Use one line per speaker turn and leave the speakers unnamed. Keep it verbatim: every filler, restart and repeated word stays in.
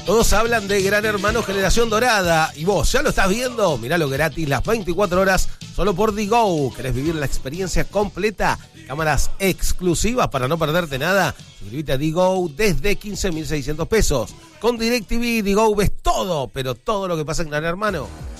Todos hablan de Gran Hermano Generación Dorada. ¿Y vos ya lo estás viendo? Miralo gratis las veinticuatro horas solo por Digo. ¿Querés vivir la experiencia completa? Cámaras exclusivas para no perderte nada. Suscríbete a Digo desde quince mil seiscientos pesos. Con DirecTV, Digo ves todo, pero todo lo que pasa en Gran Hermano.